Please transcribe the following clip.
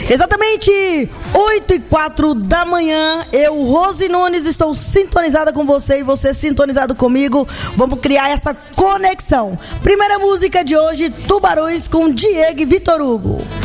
Exatamente 8h04 da manhã, eu, Rose Nunes, estou sintonizada com você e você sintonizado comigo. Vamos criar essa conexão. Primeira música de hoje, Tubarões com Diego e Vitor Hugo.